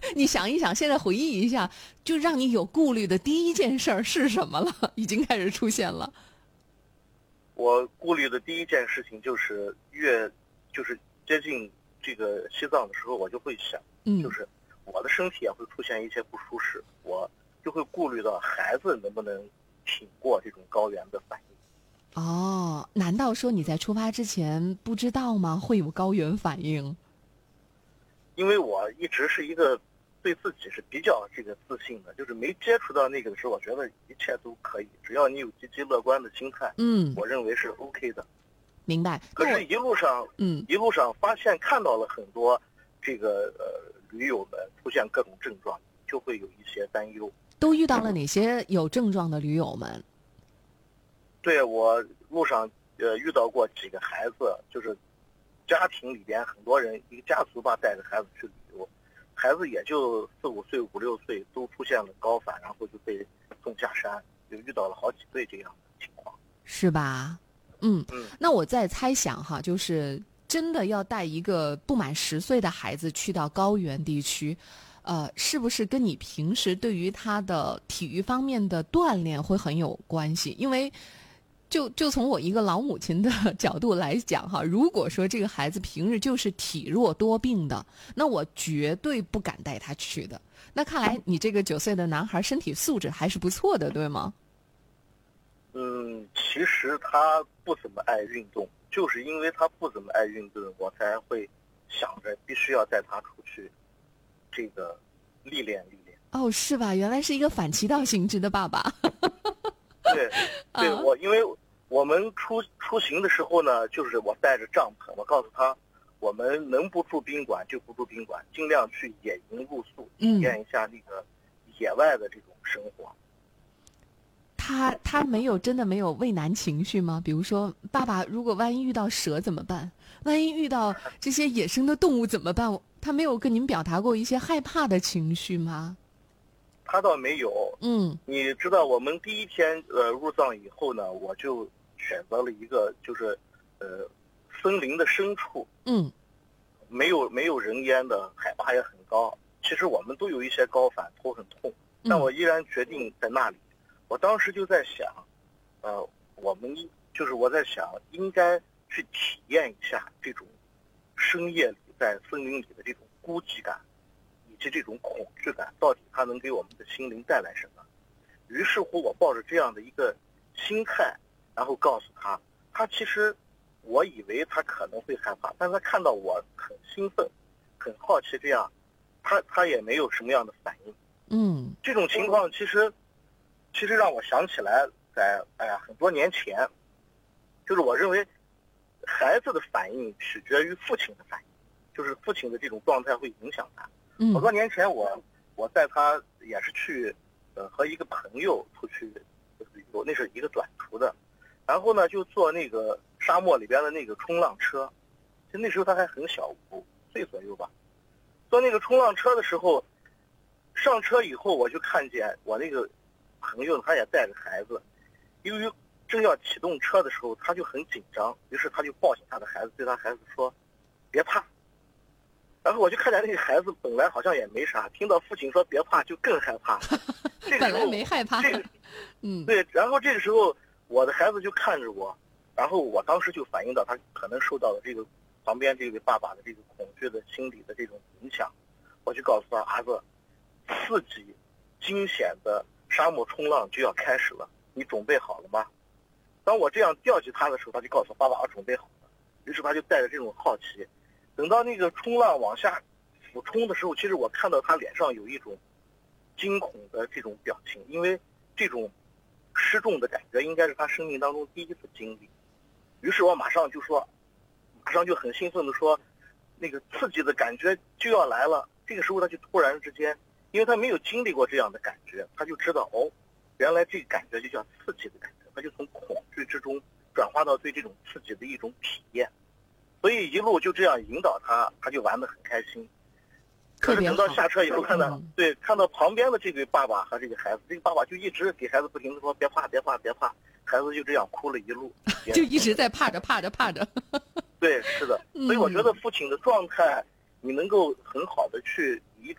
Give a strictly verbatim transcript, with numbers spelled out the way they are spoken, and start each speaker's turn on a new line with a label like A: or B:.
A: 你想一想，现在回忆一下，就让你有顾虑的第一件事儿是什么了？已经开始出现了。
B: 我顾虑的第一件事情就是越就是接近这个西藏的时候，我就会想，
A: 嗯，
B: 就是我的身体也会出现一些不舒适，我就会顾虑到孩子能不能挺过这种高原的反应。
A: 哦，难道说你在出发之前不知道吗？会有高原反应？
B: 因为我一直是一个对自己是比较这个自信的，就是没接触到那个的时候，我觉得一切都可以，只要你有积极乐观的心态，
A: 嗯，
B: 我认为是 OK 的。
A: 明白。
B: 可是，一路上，
A: 嗯，
B: 一路上发现看到了很多这个呃驴友们出现各种症状，就会有一些担忧。
A: 都遇到了哪些有症状的驴友们？
B: 对，我路上呃遇到过几个孩子，就是家庭里边很多人，一个家族吧带着孩子去旅游，孩子也就四五岁、五六岁，都出现了高反，然后就被送下山，就遇到了好几对这样的情况，
A: 是吧？嗯
B: 嗯，
A: 那我在猜想哈，就是真的要带一个不满十岁的孩子去到高原地区，呃，是不是跟你平时对于他的体育方面的锻炼会很有关系？因为就就从我一个老母亲的角度来讲哈，如果说这个孩子平日就是体弱多病的，那我绝对不敢带他去的。那看来你这个九岁的男孩身体素质还是不错的，对吗？
B: 嗯，其实他不怎么爱运动，就是因为他不怎么爱运动，我才会想着必须要带他出去，这个历练历练。
A: 哦，是吧？原来是一个反其道行之的爸爸。
B: 对，对，我因为我们出出行的时候呢，就是我带着帐篷，我告诉他，我们能不住宾馆就不住宾馆，尽量去野营露宿，体验一下那个野外的这种生活。
A: 他他没有真的没有畏难情绪吗？比如说，爸爸，如果万一遇到蛇怎么办？万一遇到这些野生的动物怎么办？他没有跟您表达过一些害怕的情绪吗？
B: 他倒没有。
A: 嗯，
B: 你知道，我们第一天呃入藏以后呢，我就选择了一个就是呃森林的深处，
A: 嗯，
B: 没有没有人烟的，海拔也很高。其实我们都有一些高反，头很痛，但我依然决定在那里。我当时就在想，呃，我们就是我在想，应该去体验一下这种深夜里在森林里的这种孤寂感，以及这种恐惧感，到底它能给我们的心灵带来什么？于是乎，我抱着这样的一个心态，然后告诉他，他其实我以为他可能会害怕，但是他看到我很兴奋、很好奇，这样，他他也没有什么样的反应。
A: 嗯，
B: 这种情况其实。其实让我想起来，在哎呀很多年前，就是我认为孩子的反应取决于父亲的反应，就是父亲的这种状态会影响他。
A: 嗯，
B: 好多年前我我带他也是去呃和一个朋友出去旅游，那是一个短途的，然后呢就坐那个沙漠里边的那个冲浪车，就那时候他还很小，五岁左右吧。坐那个冲浪车的时候，上车以后我就看见我那个朋友他也带着孩子，由于正要启动车的时候，他就很紧张，于是他就抱起他的孩子，对他孩子说：“别怕。”然后我就看见那个孩子本来好像也没啥，听到父亲说别怕，就更害怕。这个时候
A: 本来没害怕，
B: 这个，
A: 嗯，
B: 对。然后这个时候，我的孩子就看着我，然后我当时就反映到他可能受到了这个旁边这位爸爸的这个恐惧的心理的这种影响，我就告诉他：“儿子，刺激、惊险的沙漠冲浪就要开始了，你准备好了吗？”当我这样调起他的时候，他就告诉我：“爸爸，我准备好了。”于是他就带着这种好奇，等到那个冲浪往下俯冲的时候，其实我看到他脸上有一种惊恐的这种表情，因为这种失重的感觉应该是他生命当中第一次经历。于是我马上就说，马上就很兴奋的说，那个刺激的感觉就要来了。这个时候他就突然之间，因为他没有经历过这样的感觉，他就知道哦，原来这个感觉就叫刺激的感觉，他就从恐惧之中转化到对这种刺激的一种体验。所以一路就这样引导他，他就玩得很开心。可是等到下车以后，看到、嗯、对看到旁边的这个爸爸和这个孩子，这个爸爸就一直给孩子不停的说别怕别怕别怕，孩子就这样哭了一路，
A: 就一直在怕着怕着怕着。
B: 对，是的。所以我觉得父亲的状态，你能够很好的去